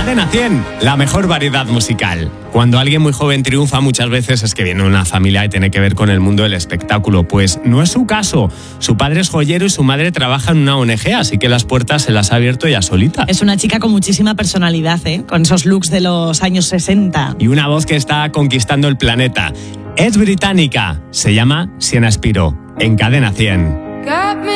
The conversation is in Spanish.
Cadena 100, la mejor variedad musical. Cuando alguien muy joven triunfa, muchas veces es que viene de una familia que tiene que ver con el mundo del espectáculo. Pues no es su caso. Su padre es joyero y su madre trabaja en una ONG, así que las puertas se las ha abierto ella solita. Es una chica con muchísima personalidad, con esos looks de los años 60. Y una voz que está conquistando el planeta. Es británica, se llama Sienna Spiro, en Cadena 100.